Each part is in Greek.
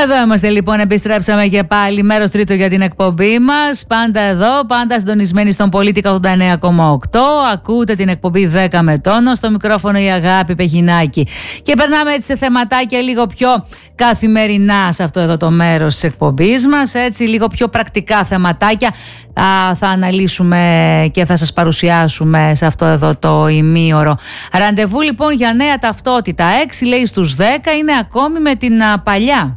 Εδώ είμαστε λοιπόν, επιστρέψαμε και πάλι μέρος τρίτο για την εκπομπή μας. Πάντα εδώ, πάντα συντονισμένοι στον Πολίτικα 89,8. Ακούτε την εκπομπή 10 με τόνο. Στο μικρόφωνο η Αγάπη Πεχινάκη. Και περνάμε έτσι σε θεματάκια λίγο πιο καθημερινά σε αυτό εδώ το μέρος της εκπομπής μας. Έτσι λίγο πιο πρακτικά θεματάκια θα αναλύσουμε και θα σας παρουσιάσουμε σε αυτό εδώ το ημίωρο. Ραντεβού λοιπόν για νέα ταυτότητα. 6 λέει στους 10 είναι ακόμη με την παλιά.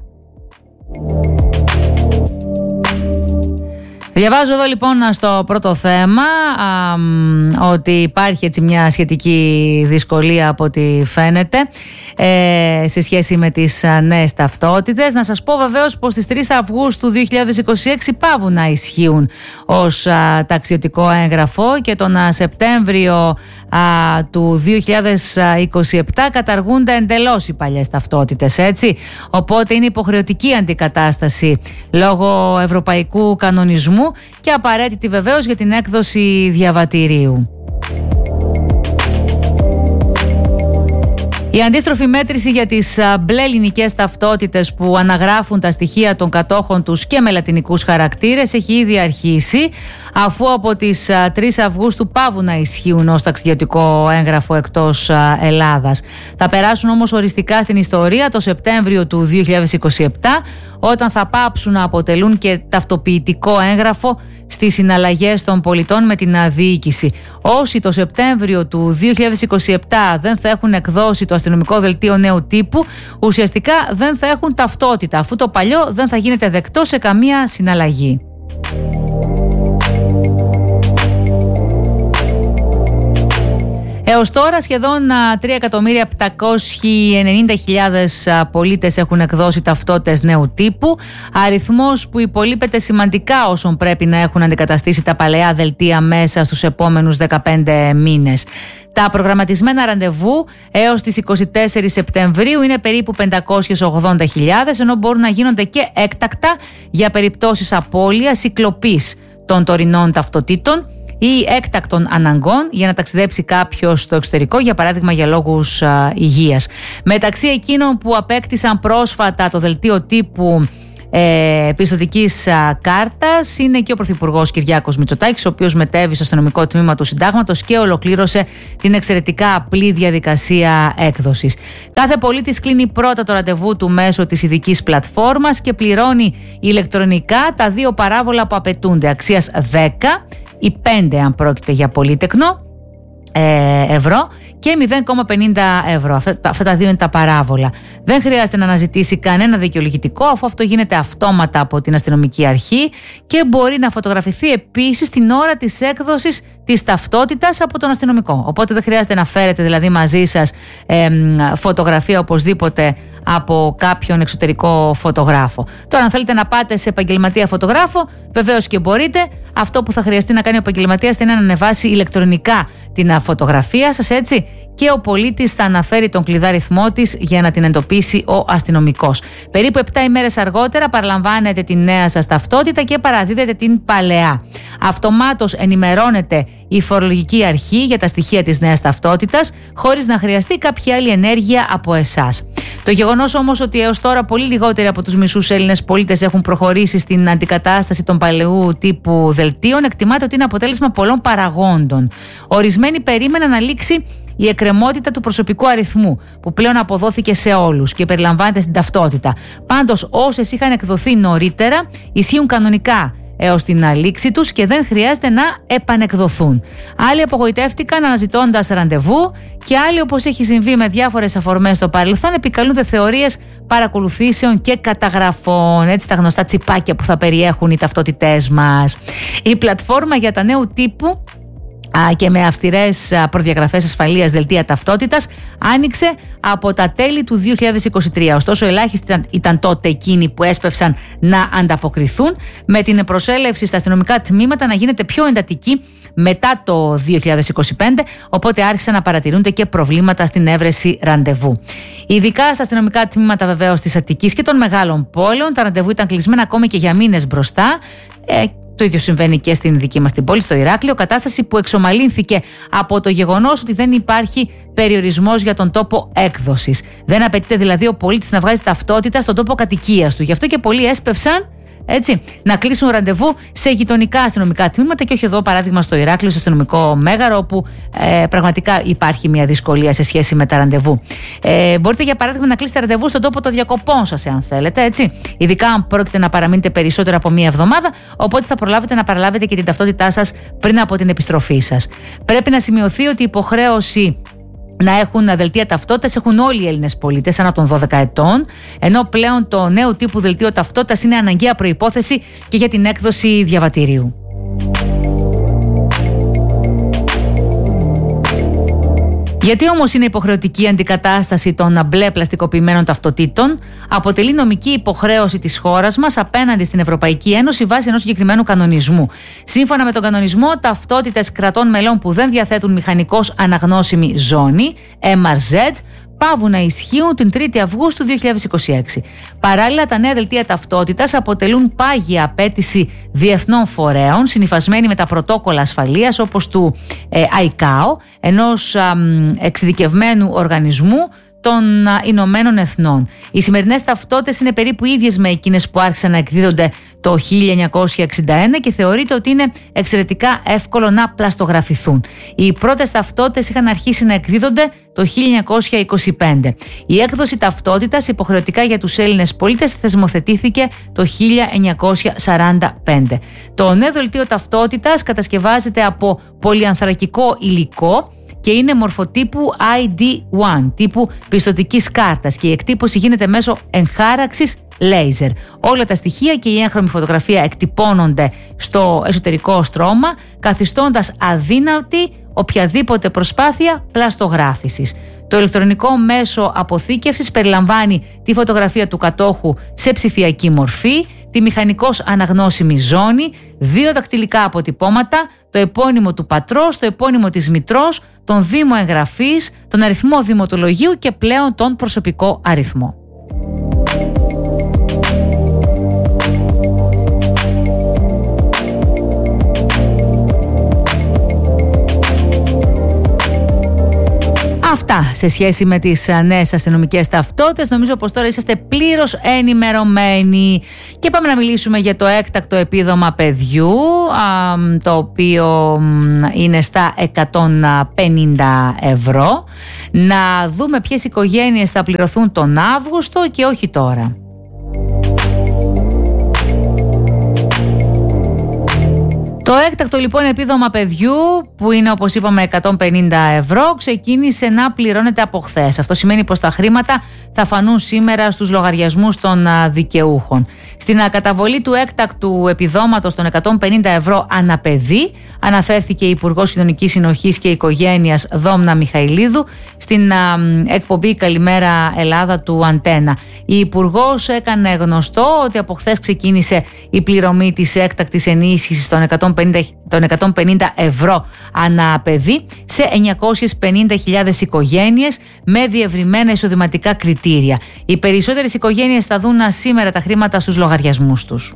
Διαβάζω εδώ λοιπόν στο πρώτο θέμα ότι υπάρχει έτσι μια σχετική δυσκολία από ό,τι φαίνεται σε σχέση με τις νέες ταυτότητες. Να σας πω βεβαίως πως στις 3 Αυγούστου 2026 πάβουν να ισχύουν ως ταξιδιωτικό έγγραφο και τον Σεπτέμβριο του 2027 καταργούνται εντελώς οι παλιές ταυτότητες, έτσι. Οπότε είναι υποχρεωτική αντικατάσταση λόγω ευρωπαϊκού κανονισμού και απαραίτητη βεβαίως για την έκδοση διαβατηρίου. Η αντίστροφη μέτρηση για τις μπλε ελληνικές ταυτότητες που αναγράφουν τα στοιχεία των κατόχων τους και με λατινικούς χαρακτήρες έχει ήδη αρχίσει, αφού από τις 3 Αυγούστου πάβουν να ισχύουν ως ταξιδιωτικό έγγραφο εκτός Ελλάδας. Θα περάσουν όμως οριστικά στην ιστορία το Σεπτέμβριο του 2027, όταν θα πάψουν να αποτελούν και ταυτοποιητικό έγγραφο στις συναλλαγές των πολιτών με την διοίκηση. Όσοι το Σεπτέμβριο του 2027 δεν θα έχουν εκδώσει το αστυνομικό δελτίο νέου τύπου, ουσιαστικά δεν θα έχουν ταυτότητα, αφού το παλιό δεν θα γίνεται δεκτό σε καμία συναλλαγή. Έως τώρα σχεδόν 3.790.000 πολίτες έχουν εκδώσει ταυτότητες νέου τύπου, αριθμός που υπολείπεται σημαντικά όσων πρέπει να έχουν αντικαταστήσει τα παλαιά δελτία μέσα στους επόμενους 15 μήνες. Τα προγραμματισμένα ραντεβού έως τις 24 Σεπτεμβρίου είναι περίπου 580.000, ενώ μπορούν να γίνονται και έκτακτα για περιπτώσεις απώλειας ή κλοπής των τωρινών ταυτοτήτων ή έκτακτων αναγκών για να ταξιδέψει κάποιος στο εξωτερικό, για παράδειγμα για λόγους υγείας. Μεταξύ εκείνων που απέκτησαν πρόσφατα το δελτίο τύπου πιστωτικής κάρτας είναι και ο Πρωθυπουργός Κυριάκος Μητσοτάκης, ο οποίος μετέβη στο αστυνομικό τμήμα του Συντάγματος και ολοκλήρωσε την εξαιρετικά απλή διαδικασία έκδοσης. Κάθε πολίτης κλείνει πρώτα το ραντεβού του μέσω της ειδικής πλατφόρμας και πληρώνει ηλεκτρονικά τα 2 παράβολα που απαιτούνται, αξίας 10 ή 5 αν πρόκειται για πολύτεκνο ευρώ και 0,50 ευρώ. Αυτά τα 2 είναι τα παράβολα. Δεν χρειάζεται να αναζητήσει κανένα δικαιολογητικό, αφού αυτό γίνεται αυτόματα από την αστυνομική αρχή και μπορεί να φωτογραφηθεί επίσης την ώρα της έκδοσης της ταυτότητας από τον αστυνομικό. Οπότε δεν χρειάζεται να φέρετε δηλαδή μαζί σας φωτογραφία οπωσδήποτε από κάποιον εξωτερικό φωτογράφο. Τώρα, αν θέλετε να πάτε σε επαγγελματία φωτογράφο, βεβαίως και μπορείτε. Αυτό που θα χρειαστεί να κάνει ο επαγγελματίας είναι να ανεβάσει ηλεκτρονικά την φωτογραφία σας, έτσι, και ο πολίτης θα αναφέρει τον κλειδαριθμό της για να την εντοπίσει ο αστυνομικός. Περίπου 7 ημέρες αργότερα παραλαμβάνετε τη νέα σας ταυτότητα και παραδίδετε την παλαιά. Αυτομάτως ενημερώνεται η φορολογική αρχή για τα στοιχεία της νέας ταυτότητας, χωρίς να χρειαστεί κάποια άλλη ενέργεια από εσάς. Το γεγονός όμως ότι έως τώρα πολύ λιγότεροι από τους μισούς Έλληνες πολίτες έχουν προχωρήσει στην αντικατάσταση των παλαιού τύπου δελτίων εκτιμάται ότι είναι αποτέλεσμα πολλών παραγόντων. Ορισμένοι περίμεναν να λήξει η εκκρεμότητα του προσωπικού αριθμού, που πλέον αποδόθηκε σε όλους και περιλαμβάνεται στην ταυτότητα. Πάντως, όσες είχαν εκδοθεί νωρίτερα, ισχύουν κανονικά έως την λήξη τους και δεν χρειάζεται να επανεκδοθούν. Άλλοι απογοητεύτηκαν αναζητώντας ραντεβού και άλλοι, όπως έχει συμβεί με διάφορες αφορμές στο παρελθόν, επικαλούνται θεωρίες παρακολουθήσεων και καταγραφών, έτσι, τα γνωστά τσιπάκια που θα περιέχουν οι ταυτότητές μας. Η πλατφόρμα για τα νέου τύπου και με αυστηρές προδιαγραφές ασφαλείας δελτία ταυτότητας άνοιξε από τα τέλη του 2023. Ωστόσο, ελάχιστοι ήταν τότε εκείνοι που έσπευσαν να ανταποκριθούν, με την προσέλευση στα αστυνομικά τμήματα να γίνεται πιο εντατική μετά το 2025, οπότε άρχισαν να παρατηρούνται και προβλήματα στην έβρεση ραντεβού. Ειδικά στα αστυνομικά τμήματα βεβαίως της Αττικής και των μεγάλων πόλεων, τα ραντεβού ήταν κλεισμένα ακόμη και για μήνες μπροστά. Το ίδιο συμβαίνει και στην δική μας την πόλη, στο Ηράκλειο. Κατάσταση που εξομαλύνθηκε από το γεγονός ότι δεν υπάρχει περιορισμός για τον τόπο έκδοσης. Δεν απαιτείται δηλαδή ο πολίτης να βγάζει ταυτότητα στον τόπο κατοικίας του. Γι' αυτό και πολλοί έσπευσαν να κλείσουν ραντεβού σε γειτονικά αστυνομικά τμήματα και όχι εδώ, παράδειγμα, στο Ηράκλειο, στο αστυνομικό μέγαρο, όπου πραγματικά υπάρχει μια δυσκολία σε σχέση με τα ραντεβού. Μπορείτε, για παράδειγμα, να κλείσετε ραντεβού στον τόπο των διακοπών σας, εάν θέλετε, έτσι. Ειδικά αν πρόκειται να παραμείνετε περισσότερο από μία εβδομάδα, οπότε θα προλάβετε να παραλάβετε και την ταυτότητά σας πριν από την επιστροφή σας. Πρέπει να σημειωθεί ότι η υποχρέωση να έχουν δελτία ταυτότητας έχουν όλοι οι Έλληνες πολίτες άνω των 12 ετών, ενώ πλέον το νέο τύπου δελτίο ταυτότητας είναι αναγκαία προϋπόθεση και για την έκδοση διαβατηρίου. Γιατί όμως είναι υποχρεωτική η αντικατάσταση των μπλε πλαστικοποιημένων ταυτοτήτων? Αποτελεί νομική υποχρέωση της χώρας μας απέναντι στην Ευρωπαϊκή Ένωση βάσει ενός συγκεκριμένου κανονισμού. Σύμφωνα με τον κανονισμό, ταυτότητες κρατών μελών που δεν διαθέτουν μηχανικώς αναγνώσιμη ζώνη, MRZ, πάβουν να ισχύουν την 3η Αυγούστου 2026. Παράλληλα, τα νέα δελτία ταυτότητας αποτελούν πάγια απέτηση διεθνών φορέων, συνυφασμένη με τα πρωτόκολλα ασφαλείας όπως του ICAO, ενός εξειδικευμένου οργανισμού των Ηνωμένων Εθνών. Οι σημερινές ταυτότητες είναι περίπου ίδιες με εκείνες που άρχισαν να εκδίδονται το 1961 και θεωρείται ότι είναι εξαιρετικά εύκολο να πλαστογραφηθούν. Οι πρώτες ταυτότητες είχαν αρχίσει να εκδίδονται το 1925. Η έκδοση ταυτότητας υποχρεωτικά για τους Έλληνες πολίτες θεσμοθετήθηκε το 1945. Το νέο δελτίο ταυτότητας κατασκευάζεται από πολυανθρακικό υλικό και είναι μορφοτύπου ID1, τύπου πιστωτικής κάρτας, και η εκτύπωση γίνεται μέσω εγχάραξης λέιζερ. Όλα τα στοιχεία και η έγχρωμη φωτογραφία εκτυπώνονται στο εσωτερικό στρώμα, καθιστώντας αδύνατη οποιαδήποτε προσπάθεια πλαστογράφησης. Το ηλεκτρονικό μέσο αποθήκευσης περιλαμβάνει τη φωτογραφία του κατόχου σε ψηφιακή μορφή, τη μηχανικώς αναγνώσιμη ζώνη, 2 δακτυλικά αποτυπώματα, το επώνυμο του πατρός, το επώνυμο της μητρός, τον δήμο εγγραφής, τον αριθμό δημοτολογίου και πλέον τον προσωπικό αριθμό. Αυτά σε σχέση με τις νέες αστυνομικές ταυτότητες. Νομίζω πως τώρα είσαστε πλήρως ενημερωμένοι. Και πάμε να μιλήσουμε για το έκτακτο επίδομα παιδιού, το οποίο είναι στα 150 ευρώ. Να δούμε ποιες οικογένειες θα πληρωθούν τον Αύγουστο και όχι τώρα. Το έκτακτο λοιπόν επίδομα παιδιού, που είναι όπως είπαμε 150 ευρώ, ξεκίνησε να πληρώνεται από χθες. Αυτό σημαίνει πως τα χρήματα θα φανούν σήμερα στους λογαριασμούς των δικαιούχων. Στην καταβολή του έκτακτου επιδόματος των 150 ευρώ αναπαιδί αναφέρθηκε η Υπουργός Κοινωνικής Συνοχής και Οικογένειας Δόμνα Μιχαηλίδου στην εκπομπή «Καλημέρα Ελλάδα» του Αντένα. Η Υπουργός έκανε γνωστό ότι από χθες ξεκίνησε η πληρωμή της έκτακτης ενίσχυσης των 150 ευρώ ανά παιδί σε 950.000 οικογένειες με διευρυμένα εισοδηματικά κριτήρια. Οι περισσότερες οικογένειες θα δουν σήμερα τα χρήματα στους λογαριασμούς τους.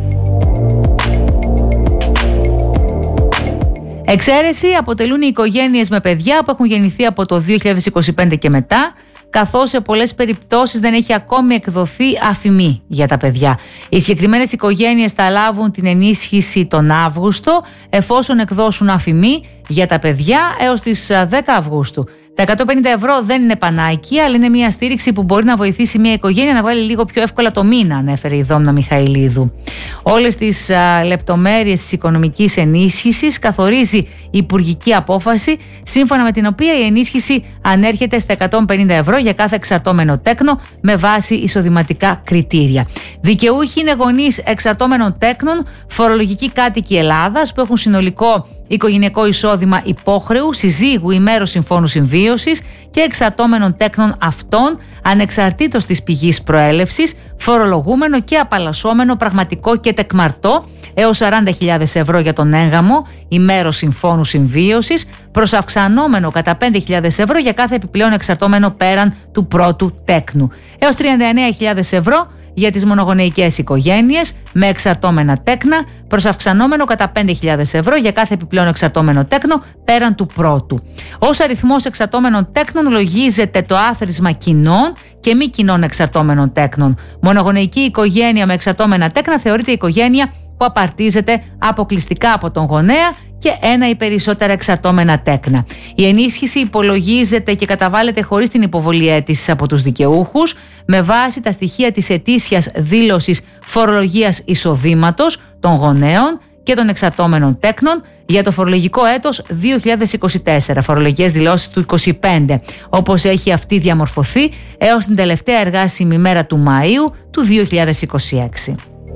Εξαίρεση αποτελούν οι οικογένειες με παιδιά που έχουν γεννηθεί από το 2025 και μετά, καθώς σε πολλές περιπτώσεις δεν έχει ακόμη εκδοθεί αφημί για τα παιδιά. Οι συγκεκριμένες οικογένειες θα λάβουν την ενίσχυση τον Αύγουστο, εφόσον εκδώσουν αφημί για τα παιδιά έως τις 10 Αυγούστου. Τα 150 ευρώ δεν είναι πανάκια, αλλά είναι μια στήριξη που μπορεί να βοηθήσει μια οικογένεια να βγάλει λίγο πιο εύκολα το μήνα, ανέφερε η Δόμνα Μιχαηλίδου. Όλες τις λεπτομέρειες της οικονομικής ενίσχυσης καθορίζει η υπουργική απόφαση, σύμφωνα με την οποία η ενίσχυση ανέρχεται στα 150 ευρώ για κάθε εξαρτώμενο τέκνο με βάση εισοδηματικά κριτήρια. Δικαιούχοι είναι γονείς εξαρτώμενων τέκνων, φορολογικοί κάτοικοι Ελλάδας που έχουν συνολικό οικογενειακό εισόδημα υπόχρεου, συζύγου ή μέρος συμφώνου συμβίωσης και εξαρτώμενων τέκνων αυτών, ανεξαρτήτως της πηγής προέλευσης, φορολογούμενο και απαλλασσόμενο πραγματικό και τεκμαρτό έως 40.000 ευρώ για τον έγγαμο ή μέρος συμφώνου συμβίωσης, προσαυξανόμενο κατά 5.000 ευρώ για κάθε επιπλέον εξαρτώμενο πέραν του πρώτου τέκνου. Έως 39.000 ευρώ για τις μονογονεϊκές οικογένειες με εξαρτώμενα τέκνα, προς αυξανόμενο κατά 5.000 ευρώ για κάθε επιπλέον εξαρτώμενο τέκνο πέραν του πρώτου. Ως αριθμός εξαρτώμενων τέκνων λογίζεται το άθροισμα κοινών και μη κοινών εξαρτώμενων τέκνων. Μονογονεϊκή οικογένεια με εξαρτώμενα τέκνα θεωρείται η οικογένεια που απαρτίζεται αποκλειστικά από τον γονέα και ένα ή περισσότερα εξαρτώμενα τέκνα. Η ενίσχυση υπολογίζεται και καταβάλλεται χωρίς την υποβολή αίτησης από τους δικαιούχους με βάση τα στοιχεία της ετήσιας δήλωσης φορολογίας εισοδήματος των γονέων και των εξαρτώμενων τέκνων για το φορολογικό έτος 2024, φορολογικές δηλώσεις του 2025, όπως έχει αυτή διαμορφωθεί έως την τελευταία εργάσιμη μέρα του Μαΐου του 2026.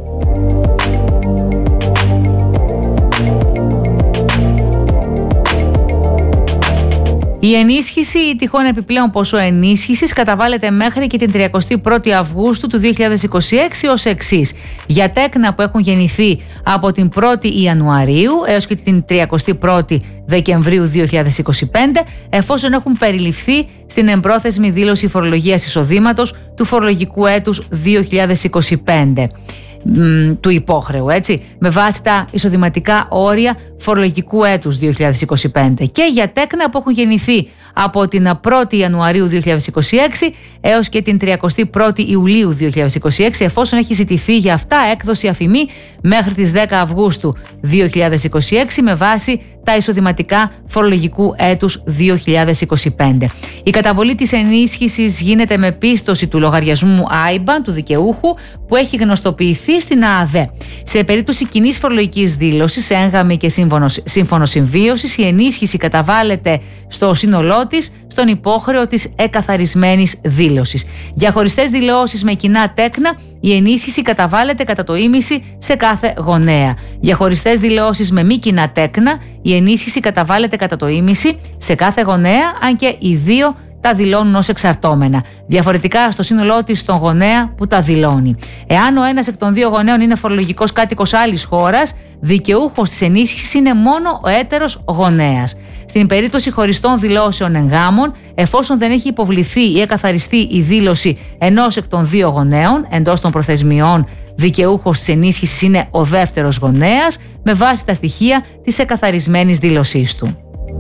Η ενίσχυση ή τυχόν επιπλέον ποσό ενίσχυσης καταβάλλεται μέχρι και την 31η Αυγούστου του 2026 ως εξής. Για τέκνα που έχουν γεννηθεί από την 1η Ιανουαρίου έως και την 31η Δεκεμβρίου 2025, εφόσον έχουν περιληφθεί στην εμπρόθεσμη δήλωση φορολογίας εισοδήματος του φορολογικού έτους 2025. Του υπόχρεου, έτσι, με βάση τα εισοδηματικά όρια φορολογικού έτους 2025 και για τέκνα που έχουν γεννηθεί από την 1η Ιανουαρίου 2026 έως και την 31η Ιουλίου 2026, εφόσον έχει ζητηθεί για αυτά έκδοση αφημί μέχρι τις 10 Αυγούστου 2026 με βάση τα εισοδηματικά φορολογικού έτους 2025. Η καταβολή της ενίσχυσης γίνεται με πίστοση του λογαριασμού IBAN του δικαιούχου που έχει γνωστοποιηθεί στην ΑΑΔΕ. Σε περίπτωση κοινής φορολογικής δήλωσης, έγγαμη και σύμφωνο συμβίωσης, η ενίσχυση καταβάλλεται στο σύνολό της στον υπόχρεο της εκαθαρισμένης δήλωσης. Για χωριστές δηλώσεις με κοινά τέκνα, η ενίσχυση καταβάλλεται κατά το ίμιση σε κάθε γονέα. Για χωριστές δηλώσεις με μη κοινά τέκνα, η ενίσχυση καταβάλλεται κατά το ίμιση σε κάθε γονέα, αν και οι δύο τα δηλώνουν ως εξαρτώμενα. Διαφορετικά στο σύνολό της στον γονέα που τα δηλώνει. Εάν ο ένας εκ των δύο γονέων είναι φορολογικός κάτοικος άλλης χώρας, δικαιούχος της ενίσχυσης είναι μόνο ο έτερος γονέας. Στην περίπτωση χωριστών δηλώσεων εγγάμων, εφόσον δεν έχει υποβληθεί ή εκαθαριστεί η δήλωση ενός εκ των δύο γονέων, εντός των προθεσμιών δικαιούχος της ενίσχυσης είναι ο δεύτερος γονέας, με βάση τα στοιχεία της εκαθαρισμένης δήλωσής του.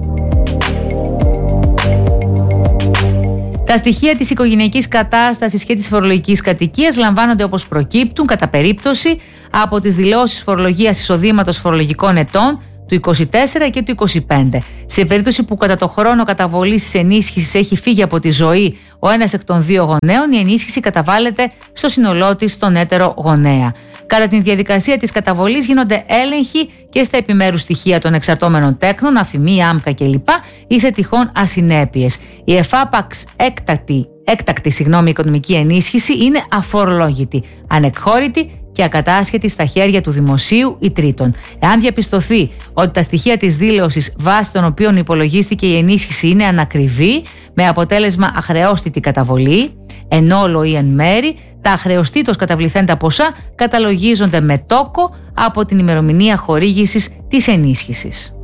Τα στοιχεία της οικογενειακής κατάστασης και της φορολογικής κατοικίας λαμβάνονται όπως προκύπτουν κατά περίπτωση από τις δηλώσεις φορολογίας εισοδήματος φορολογικών ετών του 24 και του 25. Σε περίπτωση που κατά το χρόνο καταβολής της ενίσχυσης έχει φύγει από τη ζωή ο ένας εκ των δύο γονέων, η ενίσχυση καταβάλλεται στο σύνολό της στον έτερο γονέα. Κατά τη διαδικασία της καταβολής γίνονται έλεγχοι και στα επιμέρους στοιχεία των εξαρτώμενων τέκνων, αφημί, άμκα κλπ. Ή σε τυχόν ασυνέπειες. Η εφάπαξ έκτακτη οικονομική ενίσχυση είναι αφορολόγητη, ανεκχώρητη και ακατάσχετη στα χέρια του δημοσίου ή τρίτων. Εάν διαπιστωθεί ότι τα στοιχεία της δήλωσης βάσει των οποίων υπολογίστηκε η ενίσχυση είναι ανακριβή, με αποτέλεσμα αχρεώστητη καταβολή, εν όλο ή εν μέρη, τα αχρεωστήτως καταβληθέντα ποσά καταλογίζονται με τόκο από την ημερομηνία χορήγησης της ενίσχυσης.